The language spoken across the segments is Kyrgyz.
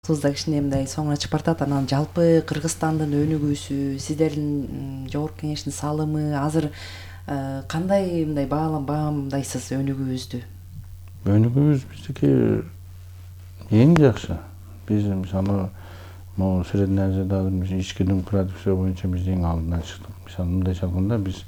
Тузда кичине мындай соңуна чыгып баратат. Анан жалпы Кыргызстандын өнүгүүсү, сиздердин жогорку кеңештин салымы азыр кандай мындай баамдайсыз өнүгүүбүздү? Өнүгүүбүз биздики эң жакшы. Биз мисалы могу Средняя Азиядагы ички дым продукция боюнча биз эң алдына чыктык. Мисалы мындайча алганда биз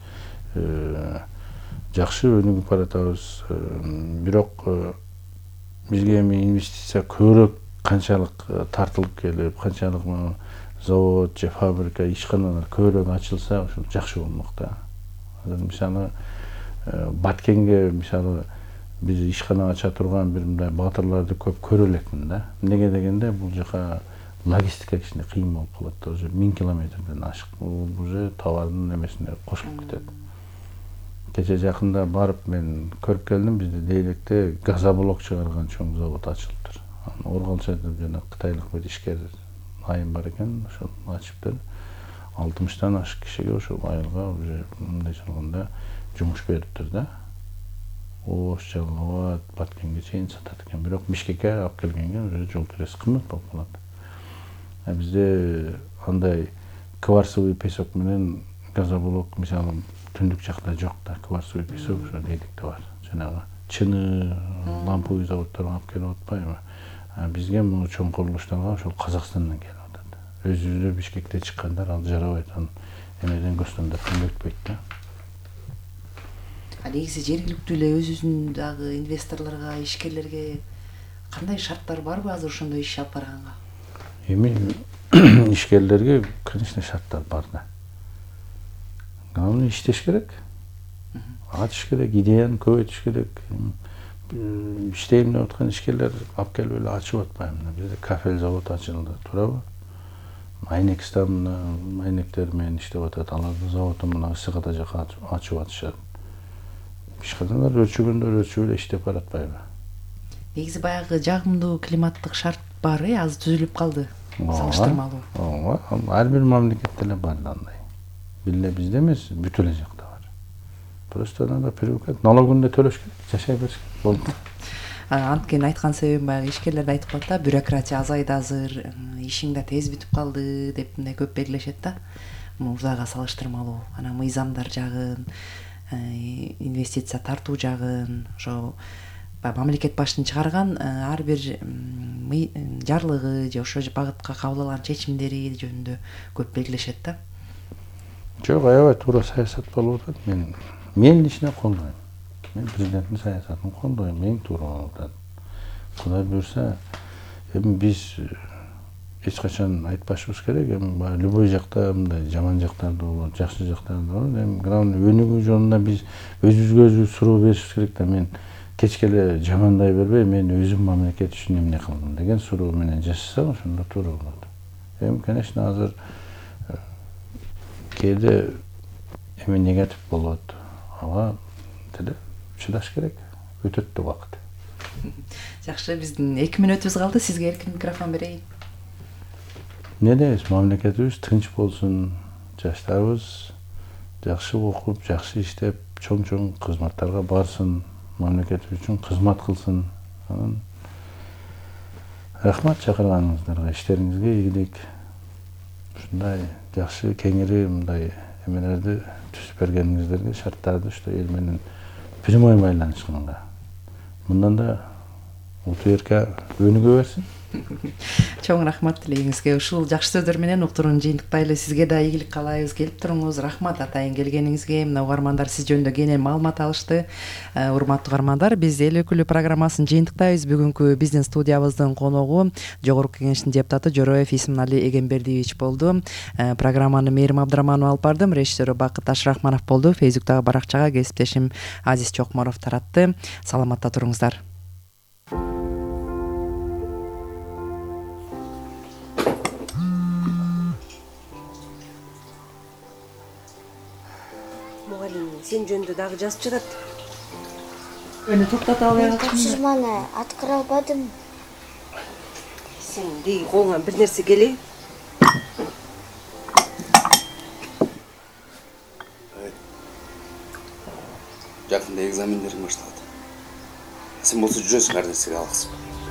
жакшы өнүгүп баратабыз. Бирок бизге эми инвестиция көбүрөөк канчалык тартылып келип, канчалык завод же фабрика, ишканалар көбүрөөк ачылса, ошол жакшы болмок да. Мисалы Баткенге мисалы биз ишкана ача турган бир мындай баатырларды көп көрө элекмин да. Эмнеге дегенде бул жака логистика кичине кыйын болуп калат да. Уже 1000 километрден ашык. Бул уже товардын эмесине кошулуп кетет. Кече жакында барып мен көрүп келдим, бизде Дейлекте газоблок чыгарган чоң завод ачылыптыр. Оргалча жана кытайлык бир ишкер айым бар экен, ошол ачыптыр. 60тан ашык кишиге ошол айылга уже мындайча алганда жумуш бериптир да. Ош, Жалал-Абад, Баткенге чейин сатат экен. Бирок Бишкекке алып келгенге уже жол кирesi кымбат болуп калат. Бизде андай кварцевый песок менен газоблок мисалы түндүк жакта жок да. Кварцевый песок ошо Дейлекте бар. Жанагы чыны, ламповый заводдорго алып келип атпайбы? Бизге могу чоң курулуштарга ошол Казакстандан келип атат. Өзүбүздө Бишкекте чыккандар ал жарабайт, анын эмеден көчтөндөр өтпөйт да. Негизи жергиликтүү эле өзүбүздүн дагы инвесторлорго, ишкерлерге кандай шарттар барбы азыр ошондой иш алып барганга? Эми ишкерлерге, конечно, шарттар бар да. Главное иштеш керек. Ачыш керек, идеяны көбөйтүш керек. Иштейм деп аткан ишкерлер алып келип эле ачып атпайбы? Бизде кафель завод ачылды, туурабы? Айнекстан айнектер менен иштеп атат. Алардын заводун мына Ысык-Ата жака ачып атышат. Ишканалар өчүгөндөр өчүп эле иштеп баратпайбы? Негизи баягы жагымдуу климаттык шарт бар, азыр түзүлүп калды. Салыштырмалуу. Ооба, ар бир мамлекетте эле бар андай. Билле бизде эмес, бүт эле жакта бар. Просто надо привыкать. Налогун да төлөш керек, жашай бериш керек. Болду. Анткени айткан себебим баягы ишкерлер айтып калат да, бюрократия азайды азыр, ишиң да тез бүтүп калды деп мындай көп белгилешет да. Мурдага салыштырмалуу. Анан мыйзамдар жагын, инвестиция тартуу жагын, ошо мамлекет башчынын чыгарган ар бир жарлыгы же ошо багытка кабыл алган чечимдери жөнүндө көп белгилешет да. Жок, аябай туура саясат болуп атат. Мен ишине колдойм. Мен президенттин саясатын колдойм, эң туура болуп атат. Кудай буйрса, эми биз эч качан айтпашыбыз керек. Эми любой жакта мындай жаман жактарды болот, жакшы жактарды болот. Эми главный өнүгүү жолунда биз өзүбүзгө өзүбүз суроо беришибиз керек да. Мен кечке эле жамандай бербей, мен өзүм мамлекет үчүн эмне кылдым деген суроо менен жашасак, ошондо туура болот. Эми, конечно, азыр кээде эми негатив болот. Ага деле чыдаш керек. Өтөт да убакыт. Жакшы, биздин 2 мүнөтүбүз калды. Сизге эркин микрофон берейин. Не дейбиз? Мамлекетибиз тынч болсун, жаштарыбыз жакшы окуп, жакшы иштеп, чоң-чоң кызматтарга барсын, мамлекет үчүн кызмат кылсын. Анан рахмат чакырганыңыздарга, иштериңизге ийгилик. Ушундай жакшы кеңири мындай эмелерди түзүп бергениңиздерге, шарттарды ушу эл менен прямой байланышканга. Мындан да улут эрке өнүгө берсин. Чоң рахмат тилегиңизге. Ушул жакшы сөздөр менен уктурууну жыйынтыктайлы. Сизге да ийгилик каалайбыз. Келип туруңуз. Рахмат атайын келгениңизге. Мына угармандар сиз жөнүндө кенен маалымат алышты. Урматтуу угармандар, биз эл өкүлү программасын жыйынтыктайбыз. Бүгүнкү биздин студиябыздын коногу Жогорку Кеңештин депутаты Жороев Исмали Эгембердиевич болду. Программаны Мээрим Абдыраманова алып бардым. Режиссеру Бакыт Ашрахманов болду. Фейсбуктагы баракчага кесиптешим Азиз Чокморов таратты. Саламатта туруңуздар. Сен жөнүндө дагы жазып жатат. Эми токтото албай калдым. Тапшырманы аткара албадым. Сен деги колуңа бир нерсе келеби? Жакында экзамендериң башталат. Сен болсо жүрөсүң ар нерсеге алгысып.